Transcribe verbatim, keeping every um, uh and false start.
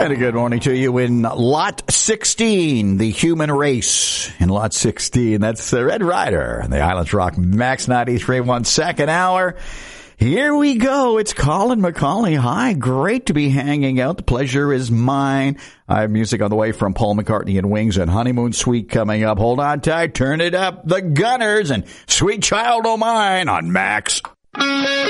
And a good morning to you in Lot sixteen, the human race. In Lot sixteen, that's uh, Red Rider, the Islands Rock Max ninety-three point one second hour. Here we go. It's Colin McCauley. Hi, great to be hanging out. The pleasure is mine. I have music on the way from Paul McCartney and Wings and Honeymoon Suite coming up. Hold on tight, turn it up. The Gunners and Sweet Child O' Mine on Max.